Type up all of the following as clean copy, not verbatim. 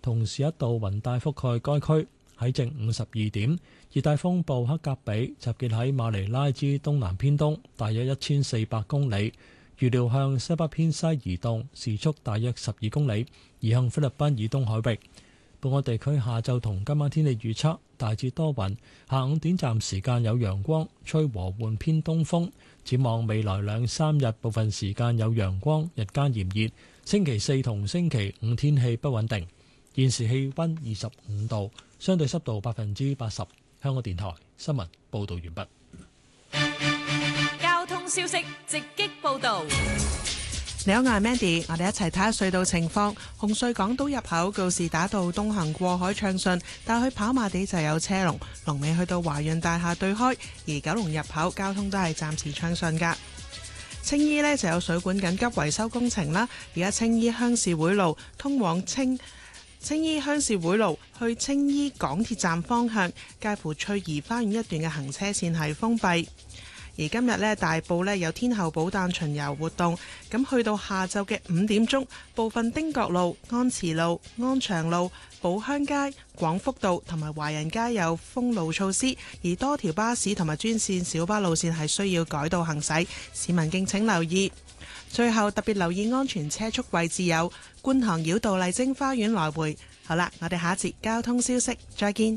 同時一道雲帶覆蓋該區。喺正午12點，熱帶風暴克格比集結喺馬尼拉之東南偏東，大約1400公里，預料向西北偏西移動，時速大約12公里，移向菲律賓以東海域。本港地區下晝同今晚天氣預測大致多雲，下午短暫時間有陽光，吹和緩偏東風。展望未來2-3日，部分時間有陽光，日間炎熱。星期四同星期五天氣不穩定。現時氣溫25度，相對濕度80%。香港電台新聞報道完畢。交通消息直擊報道。 你好，我係 Mandy， 我哋一齊睇下隧道情況。紅隧港島入口告士打道東行過海暢順，但去跑馬地就有車龍，龍尾去到華潤大廈對開。而九龍入口交通都係暫時暢順噶。青衣呢就有水管緊急維修工程啦，而家青衣鄉事會路通往青衣鄉事會路去青衣港鐵站方向，介乎翠怡花園一段嘅行車線係封閉。而今日呢，大埔呢有天后寶誕巡遊活動，咁去到下晝嘅5點鐘，部分汀角路、安慈路、安祥路、寶鄉街、廣福道同埋華人街有封路措施，而多條巴士同埋專線小巴路線係需要改道行駛，市民敬請留意。最後特別留意安全車速位置有觀塘繞道麗晶花園來回。好啦，我哋下一節交通消息再見。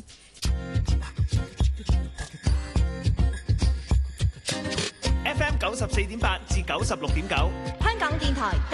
FM 94.8至96.9， 香港電台。